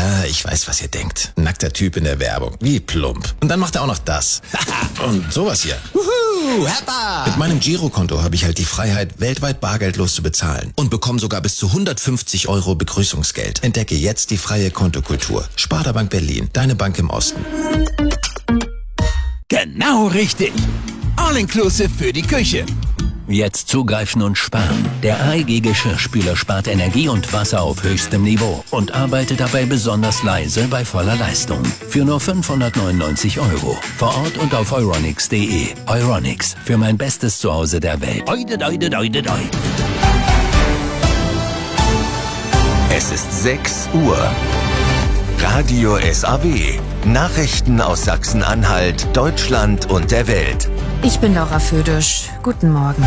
Ja, ich weiß, was ihr denkt. Nackter Typ in der Werbung. Wie plump. Und dann macht er auch noch das. Und sowas hier. Mit meinem Girokonto habe ich halt die Freiheit, weltweit bargeldlos zu bezahlen. Und bekomme sogar bis zu 150 € Begrüßungsgeld. Entdecke jetzt die freie Kontokultur. Sparda Bank Berlin, deine Bank im Osten. Genau richtig. All-inclusive für die Küche. Jetzt zugreifen und sparen. Der AEG Geschirrspüler spart Energie und Wasser auf höchstem Niveau und arbeitet dabei besonders leise bei voller Leistung. Für nur 599 €. Vor Ort und auf euronics.de. Euronics, für mein bestes Zuhause der Welt. Es ist 6 Uhr. Radio SAW. Nachrichten aus Sachsen-Anhalt, Deutschland und der Welt. Ich bin Laura Födisch. Guten Morgen.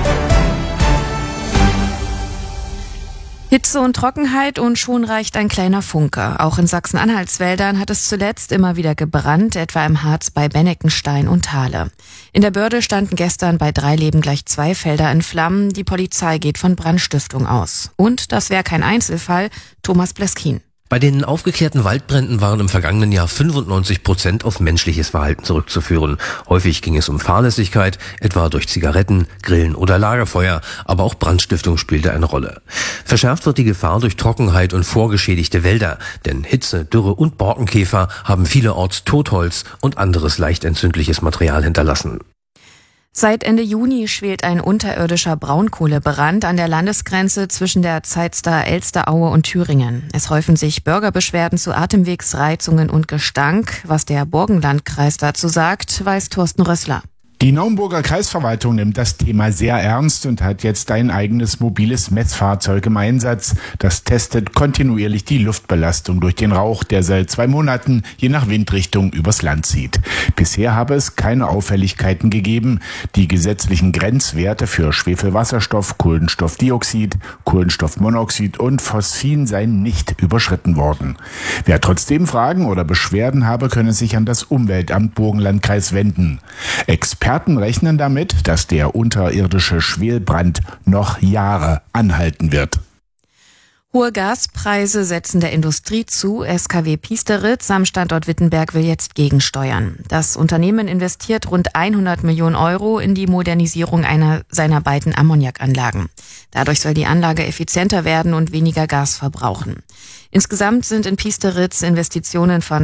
Hitze und Trockenheit und schon reicht ein kleiner Funke. Auch in Sachsen-Anhaltswäldern hat es zuletzt immer wieder gebrannt, etwa im Harz bei Benneckenstein und Thale. In der Börde standen gestern bei 3 Leben gleich 2 Felder in Flammen. Die Polizei geht von Brandstiftung aus. Und das wäre kein Einzelfall. Thomas Bleskin. Bei den aufgeklärten Waldbränden waren im vergangenen Jahr 95% auf menschliches Verhalten zurückzuführen. Häufig ging es um Fahrlässigkeit, etwa durch Zigaretten, Grillen oder Lagerfeuer, aber auch Brandstiftung spielte eine Rolle. Verschärft wird die Gefahr durch Trockenheit und vorgeschädigte Wälder, denn Hitze, Dürre und Borkenkäfer haben vielerorts Totholz und anderes leicht entzündliches Material hinterlassen. Seit Ende Juni schwelt ein unterirdischer Braunkohlebrand an der Landesgrenze zwischen der Zeitster Elsteraue und Thüringen. Es häufen sich Bürgerbeschwerden zu Atemwegsreizungen und Gestank. Was der Burgenlandkreis dazu sagt, weiß Thorsten Rössler. Die Naumburger Kreisverwaltung nimmt das Thema sehr ernst und hat jetzt ein eigenes mobiles Messfahrzeug im Einsatz. Das testet kontinuierlich die Luftbelastung durch den Rauch, der seit 2 Monaten je nach Windrichtung übers Land zieht. Bisher habe es keine Auffälligkeiten gegeben. Die gesetzlichen Grenzwerte für Schwefelwasserstoff, Kohlenstoffdioxid, Kohlenstoffmonoxid und Phosphin seien nicht überschritten worden. Wer trotzdem Fragen oder Beschwerden habe, könne sich an das Umweltamt Burgenlandkreis wenden. Experten rechnen damit, dass der unterirdische Schwelbrand noch Jahre anhalten wird. Hohe Gaspreise setzen der Industrie zu. SKW Piesteritz am Standort Wittenberg will jetzt gegensteuern. Das Unternehmen investiert rund 100 Millionen € in die Modernisierung einer seiner beiden Ammoniakanlagen. Dadurch soll die Anlage effizienter werden und weniger Gas verbrauchen. Insgesamt sind in Piesteritz Investitionen von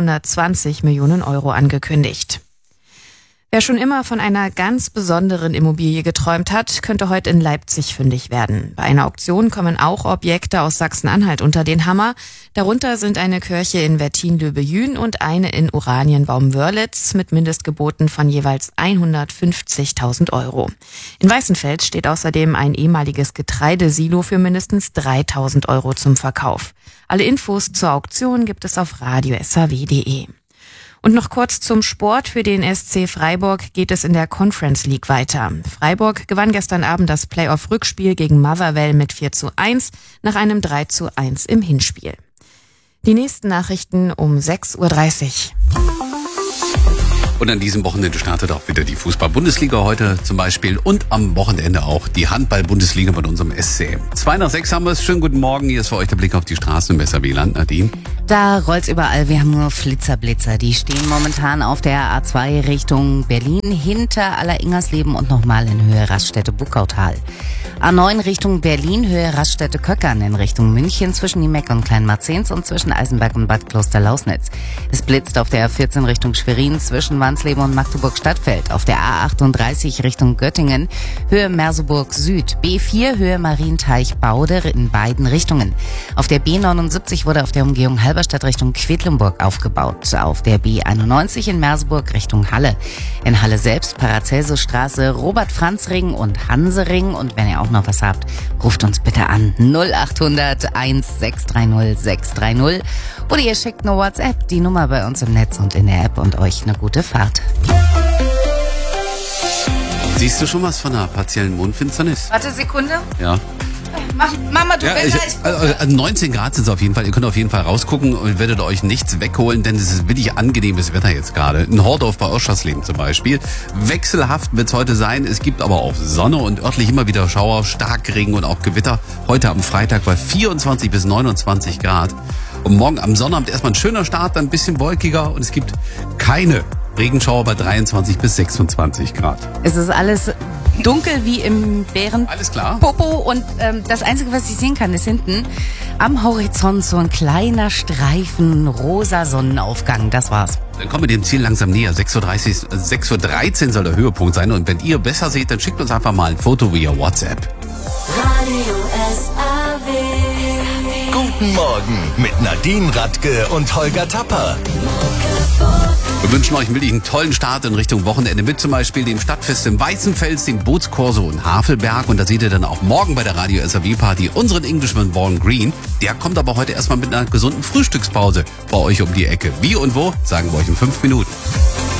220 Millionen € angekündigt. Wer schon immer von einer ganz besonderen Immobilie geträumt hat, könnte heute in Leipzig fündig werden. Bei einer Auktion kommen auch Objekte aus Sachsen-Anhalt unter den Hammer. Darunter sind eine Kirche in Wettin-Löbejün und eine in Oranienbaum-Wörlitz mit Mindestgeboten von jeweils 150.000 €. In Weißenfels steht außerdem ein ehemaliges Getreidesilo für mindestens 3.000 € zum Verkauf. Alle Infos zur Auktion gibt es auf radiosaw.de. Und noch kurz zum Sport. Für den SC Freiburg geht es in der Conference League weiter. Freiburg gewann gestern Abend das Playoff-Rückspiel gegen Motherwell mit 4:1 nach einem 3:1 im Hinspiel. Die nächsten Nachrichten um 6:30 Uhr. Und an diesem Wochenende startet auch wieder die Fußball-Bundesliga heute zum Beispiel und am Wochenende auch die Handball-Bundesliga mit unserem SC. 5:06 haben wir es. Schönen guten Morgen. Hier ist für euch der Blick auf die Straßen im SAW-Land. Nadine? Da rollt's überall. Wir haben nur Flitzerblitzer. Die stehen momentan auf der A2 Richtung Berlin hinter Aller-Ingersleben und nochmal in Höhe Raststätte-Buckautal. A9 Richtung Berlin, Höhe Raststätte-Köckern in Richtung München zwischen Niemeck und Kleinmarzens und zwischen Eisenberg und Bad Kloster-Lausnitz. Es blitzt auf der A14 Richtung Schwerin zwischen Wansleben und Magdeburg-Stadtfeld. Auf der A38 Richtung Göttingen, Höhe Merseburg Süd. B4 Höhe Marienteich-Baude in beiden Richtungen. Auf der B79 wurde auf der Umgehung Halberstadt Richtung Quedlinburg aufgebaut. Auf der B91 in Merseburg Richtung Halle. In Halle selbst Paracelsusstraße, Robert-Franz-Ring und Hansering. Und wenn ihr auch noch was habt, ruft uns bitte an 0800 1630 630 oder ihr schickt eine WhatsApp, die Nummer bei uns im Netz und in der App und euch eine gute Fahrt. Siehst du schon was von einer partiellen Mondfinsternis? Warte, Sekunde. Ja. Mama, du Ja, 19 Grad sind es auf jeden Fall. Ihr könnt auf jeden Fall rausgucken und werdet euch nichts wegholen, denn es ist wirklich angenehmes Wetter jetzt gerade. In Hordorf bei Oschersleben zum Beispiel. Wechselhaft wird es heute sein. Es gibt aber auch Sonne und örtlich immer wieder Schauer, Starkregen und auch Gewitter. Heute am Freitag bei 24 bis 29 Grad. Und morgen am Sonnabend erstmal ein schöner Start, dann ein bisschen wolkiger und es gibt keine Regenschauer bei 23 bis 26 Grad. Es ist alles dunkel wie im Alles klar. Popo und das Einzige, was ich sehen kann, ist hinten am Horizont so ein kleiner Streifen rosa Sonnenaufgang. Das war's. Dann kommen wir dem Ziel langsam näher. 6:13 Uhr soll der Höhepunkt sein. Und wenn ihr besser seht, dann schickt uns einfach mal ein Foto via WhatsApp. Radio SAW. Guten Morgen mit Nadine Radke und Holger Tapper. Wir wünschen euch wirklich einen tollen Start in Richtung Wochenende mit zum Beispiel dem Stadtfest im Weißenfels, dem Bootskorso in Havelberg. Und da seht ihr dann auch morgen bei der Radio SAW Party unseren Englishman Warren Green. Der kommt aber heute erstmal mit einer gesunden Frühstückspause bei euch um die Ecke. Wie und wo, sagen wir euch in 5 Minuten.